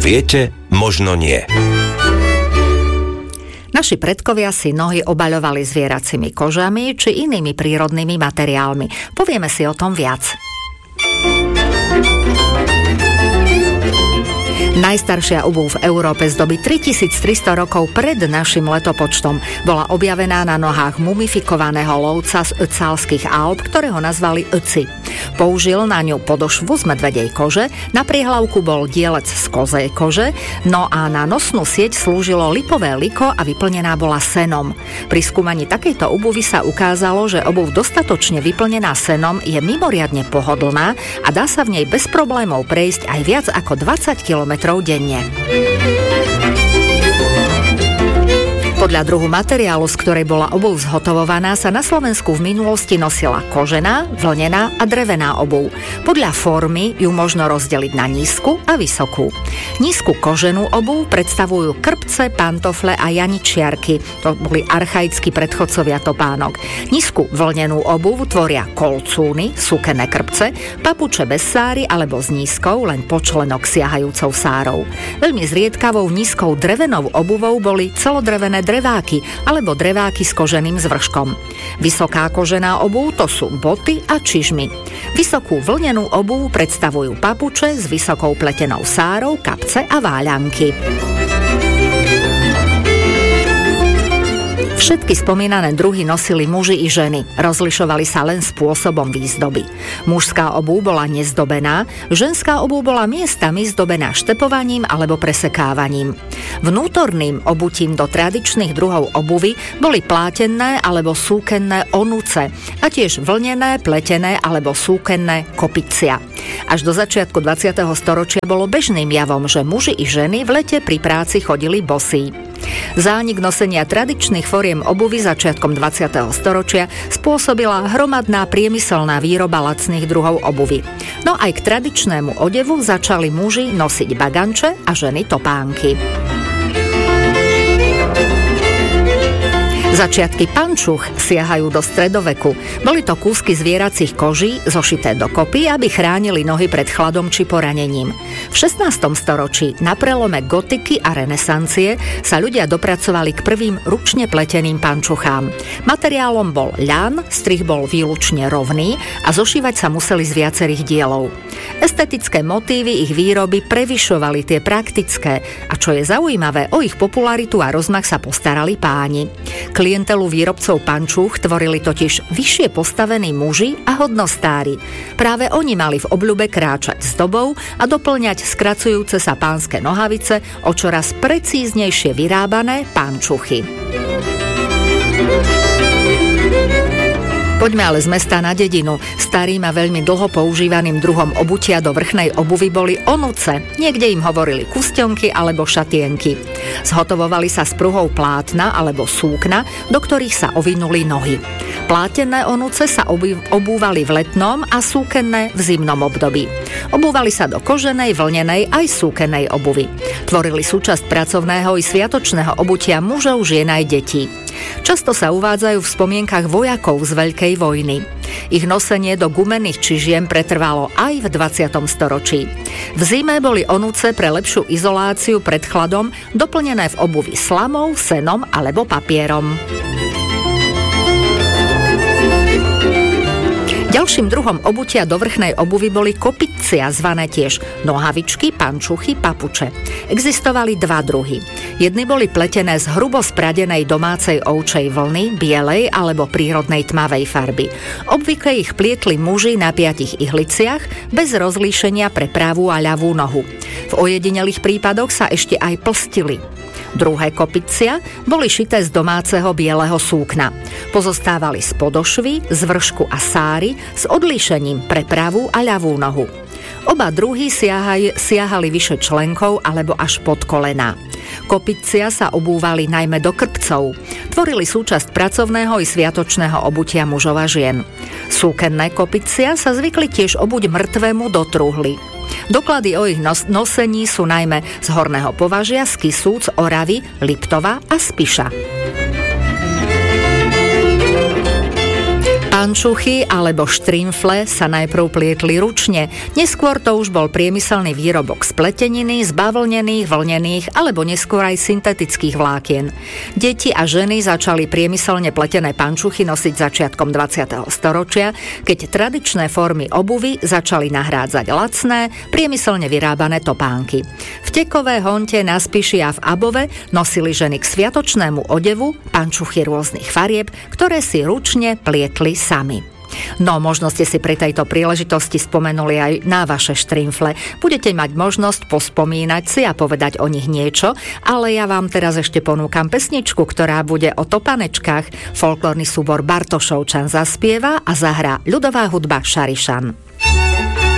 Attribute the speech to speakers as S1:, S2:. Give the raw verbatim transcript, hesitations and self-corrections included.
S1: viete, možno nie.
S2: Naši predkovia si nohy obaľovali zvieracími kožami či inými prírodnými materiálmi. Povieme si o tom viac. Najstaršia obuv v Európe z doby tritisíctristo rokov pred našim letopočtom bola objavená na nohách mumifikovaného lovca z Ötzalských Alp, ktorého nazvali Ötzi. Použil na ňu podošvu z medvedej kože, na priehlavku bol dielec z kozej kože, no a na nosnú sieť slúžilo lipové liko a vyplnená bola senom. Pri skúmaní takejto obuvy sa ukázalo, že obuv dostatočne vyplnená senom je mimoriadne pohodlná a dá sa v nej bez problémov prejsť aj viac ako dvadsať kilometrov denne. Podľa druhu materiálu, z ktorej bola obuv zhotovovaná, sa na Slovensku v minulosti nosila kožená, vlnená a drevená obuv. Podľa formy ju možno rozdeliť na nízku a vysokú. Nízku koženú obuv predstavujú krpce, pantofle a janičiarky. To boli archaickí predchodcovia topánok. Nízku vlnenú obuv tvoria kolcúny, sukené krpce, papuče bez sáry alebo s nízkou, len po členok siahajúcou sárou. Veľmi zriedkavou nízkou drevenou obuvou boli celodrevené dreváky alebo dreváky s koženým zvrškom. Vysoká kožená obuv to sú boty a čižmy. Vysokú vlnenú obuv predstavujú papuče s vysokou pletenou sárou, kapce a váľanky. Všetky spomínané druhy nosili muži i ženy. Rozlišovali sa len spôsobom výzdoby. Mužská obuv bola nezdobená, ženská obuv bola miestami zdobená štepovaním alebo presekávaním. Vnútorným obutím do tradičných druhov obuvy boli plátenné alebo súkenné onuce a tiež vlnené, pletené alebo súkenné kopicia. Až do začiatku dvadsiateho storočia bolo bežným javom, že muži i ženy v lete pri práci chodili bosí. Zánik nosenia tradičných foriem obuvy začiatkom dvadsiateho storočia spôsobila hromadná priemyselná výroba lacných druhov obuvy. No aj k tradičnému odevu začali muži nosiť baganče a ženy topánky. Začiatky pančuch siahajú do stredoveku. Boli to kúsky zvieracích koží zošité dokopy, aby chránili nohy pred chladom či poranením. V šestnástom storočí na prelome gotiky a renesancie sa ľudia dopracovali k prvým ručne pleteným pančuchám. Materiálom bol ľan, strih bol výlučne rovný a zošívať sa museli z viacerých dielov. Estetické motívy ich výroby prevyšovali tie praktické a čo je zaujímavé, o ich popularitu a rozmach sa postarali páni. Klientelu výrobcov pančúch tvorili totiž vyššie postavení muži a hodnostári. Práve oni mali v obľube kráčať s dobou a doplňať skracujúce sa pánske nohavice o čoraz precíznejšie vyrábané pančuchy. Poďme ale z mesta na dedinu. Starým a veľmi dlho používaným druhom obutia do vrchnej obuvy boli onuce. Niekde im hovorili kusťonky alebo šatienky. Zhotovovali sa z pruhov plátna alebo súkna, do ktorých sa ovinuli nohy. Plátené onuce sa obúvali v letnom a súkenné v zimnom období. Obúvali sa do koženej, vlnenej aj súkenej obuvy. Tvorili súčasť pracovného i sviatočného obutia mužov, žien aj detí. Často sa uvádzajú v spomienkach vojakov z Veľkej vojny. Ich nosenie do gumených čižiem pretrvalo aj v dvadsiatom storočí. V zime boli onuce pre lepšiu izoláciu pred chladom doplnené v obuvi slamou, senom alebo papierom. Ďalším druhom obutia do vrchnej obuvy boli kopicia, zvané tiež nohavičky, pančuchy, papuče. Existovali dva druhy. Jedny boli pletené z hrubo spradenej domácej ovčej vlny, bielej alebo prírodnej tmavej farby. Obvykle ich plietli muži na piatich ihliciach, bez rozlíšenia pre pravú a ľavú nohu. V ojedinelých prípadoch sa ešte aj plstili. Druhé kopicia boli šité z domáceho bieleho súkna. Pozostávali z podošvy, z vršku a sáry s odlíšením pre pravú a ľavú nohu. Oba druhy siahaj, siahali vyše členkov alebo až pod kolená. Kopicia sa obúvali najmä do krpcov. Tvorili súčasť pracovného i sviatočného obutia mužov a žien. Súkenné kopicia sa zvykli tiež obuť mŕtvemu do truhly. Doklady o ich nos- nosení sú najmä z Horného Považia, z Kisúc, Oravy, Liptova a Spiša. Pančuchy alebo štrimfle sa najprv plietli ručne, neskôr to už bol priemyselný výrobok z pleteniny, z bavlnených, vlnených alebo neskôr aj syntetických vlákien. Deti a ženy začali priemyselne pletené pančuchy nosiť začiatkom dvadsiateho storočia, keď tradičné formy obuvy začali nahrádzať lacné, priemyselne vyrábané topánky. V Tekové, Honte, na Spiši a v Above nosili ženy k sviatočnému odevu pančuchy rôznych farieb, ktoré si ručne plietli sami. No, možno ste si pri tejto príležitosti spomenuli aj na vaše štrimfle. Budete mať možnosť pospomínať si a povedať o nich niečo, ale ja vám teraz ešte ponúkam pesničku, ktorá bude o topanečkách. Folklórny súbor Bartošovčan zaspieva a zahrá ľudová hudba Šarišan.